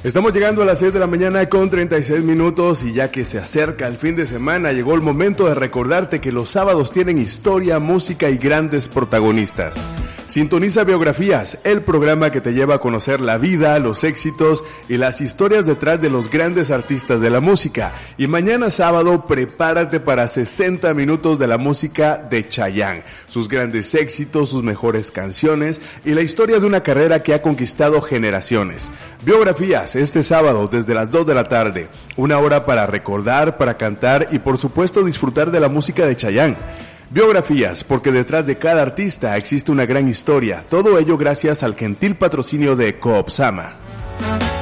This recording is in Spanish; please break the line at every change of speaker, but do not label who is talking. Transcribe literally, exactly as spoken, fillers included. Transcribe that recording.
Estamos llegando a las seis de la mañana con treinta y seis minutos y ya que se acerca el fin de semana, llegó el momento de recordarte que los sábados tienen historia, música y grandes protagonistas. Sintoniza Biografías, el programa que te lleva a conocer la vida, los éxitos y las historias detrás de los grandes artistas de la música. Y mañana sábado, prepárate para sesenta minutos de la música de Chayanne, sus grandes éxitos, sus mejores canciones y la historia de una carrera que ha conquistado generaciones. Biografías, este sábado desde las dos de la tarde, una hora para recordar, para cantar y por supuesto disfrutar de la música de Chayanne. Biografías, porque detrás de cada artista existe una gran historia, todo ello gracias al gentil patrocinio de Coopsama.